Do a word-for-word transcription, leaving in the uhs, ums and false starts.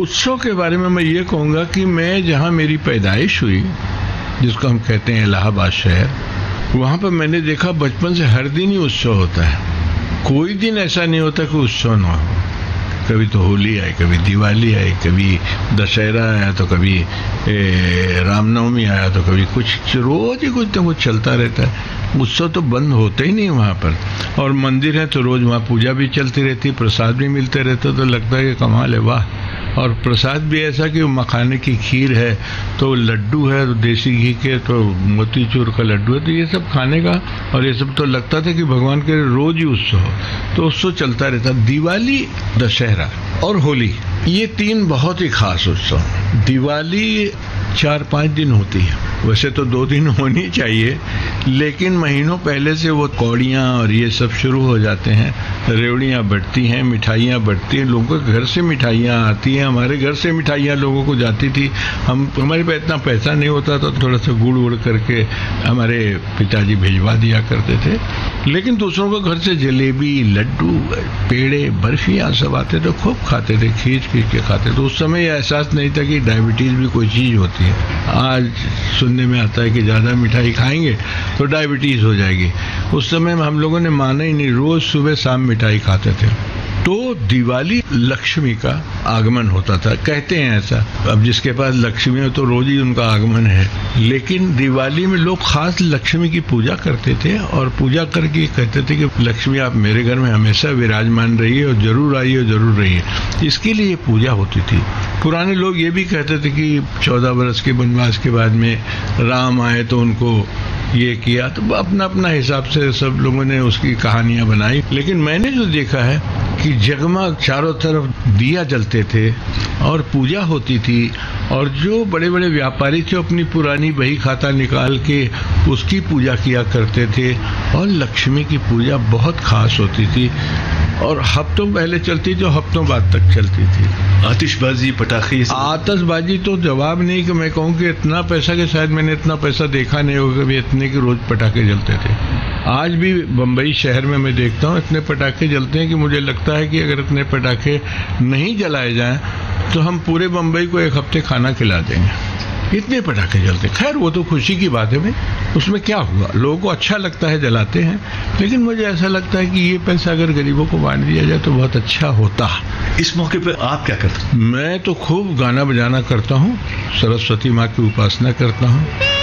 उत्सव के बारे में मैं ये कहूँगा कि मैं जहाँ मेरी पैदाइश हुई, जिसको हम कहते हैं इलाहाबाद शहर, वहाँ पर मैंने देखा बचपन से हर दिन ही उत्सव होता है। कोई दिन ऐसा नहीं होता कि उत्सव ना हो। कभी तो होली आई, कभी दिवाली आई, कभी दशहरा आया, तो कभी रामनवमी आया, तो कभी कुछ, रोज ही कुछ ना कुछ चलता रहता है। उत्सव तो बंद होते ही नहीं वहाँ पर। और मंदिर है तो रोज वहाँ पूजा भी चलती रहती, प्रसाद भी मिलते रहते, तो लगता है कि कमाल है, वाह। और प्रसाद भी ऐसा कि मखाने की खीर है, तो लड्डू है तो देसी घी के, तो मोतीचूर का लड्डू है, तो ये सब खाने का, और ये सब तो लगता था कि भगवान के रोज ही उत्सव हो, तो उत्सव चलता रहता। दिवाली, दशहरा और होली, ये तीन बहुत ही खास उत्सव। दिवाली चार पाँच दिन होती है, वैसे तो दो दिन होनी चाहिए, लेकिन महीनों पहले से वो कौड़ियाँ और ये सब शुरू हो जाते हैं, रेवड़ियाँ बढ़ती हैं, मिठाइयाँ बढ़ती हैं, लोगों के घर से मिठाइयाँ आती हैं। हमारे घर से मिठाइयाँ लोगों को जाती थी। हम हमारे पास इतना पैसा नहीं होता था, तो थोड़ा सा गुड़ उड़ करके हमारे पिताजी भिजवा दिया करते थे। लेकिन दूसरों के घर से जलेबी, लड्डू, पेड़े, बर्फियाँ सब आते थे, खूब खाते थे, खींच खींच के खाते। तो उस समय यह एहसास नहीं था कि डायबिटीज़ भी कोई चीज़ होती है। आज सुनने में आता है कि ज़्यादा मिठाई खाएंगे तो डायबिटीज़ हो जाएगी। उस समय हम लोगों ने माना ही नहीं, रोज़ सुबह शाम मिठाई खाते थे। तो दिवाली लक्ष्मी का आगमन होता था, कहते हैं ऐसा। अब जिसके पास लक्ष्मी हो तो रोज ही उनका आगमन है, लेकिन दिवाली में लोग खास लक्ष्मी की पूजा करते थे, और पूजा करके कहते थे कि लक्ष्मी आप मेरे घर में हमेशा विराजमान रहिए, और जरूर आइए और जरूर रहिए। इसके लिए पूजा होती थी। पुराने लोग ये भी कहते थे कि चौदह वर्ष के वनवास के बाद में राम आए तो उनको ये किया, तो अपना अपना हिसाब से सब लोगों ने उसकी कहानियां बनाई। लेकिन मैंने जो देखा है कि जगमग चारों तरफ दिया जलते थे और पूजा होती थी, और जो बड़े बड़े व्यापारी थे अपनी पुरानी बही खाता निकाल के उसकी पूजा किया करते थे, और लक्ष्मी की पूजा बहुत खास होती थी, और हफ्तों पहले चलती थी, हफ्तों बाद तक चलती थी। आतिशबाजी, पटाखे, आतिशबाजी तो जवाब नहीं कि मैं कहूँ कि इतना पैसा कि शायद मैंने इतना पैसा देखा नहीं होगा कभी इतने के रोज पटाखे जलते थे। आज भी बम्बई शहर में मैं देखता हूँ इतने पटाखे जलते हैं कि मुझे लगता है कि अगर इतने पटाखे नहीं जलाए जाएं तो हम पूरे बम्बई को एक हफ्ते खाना खिला देंगे, इतने पटाखे जलते। खैर वो तो खुशी की बात है भाई, उसमें क्या हुआ, लोगों को अच्छा लगता है, जलाते हैं। लेकिन मुझे ऐसा लगता है कि ये पैसा अगर गरीबों को बांट दिया जाए तो बहुत अच्छा होता। इस मौके पे आप क्या करते हैं? मैं तो खूब गाना बजाना करता हूँ, सरस्वती माँ की उपासना करता हूँ।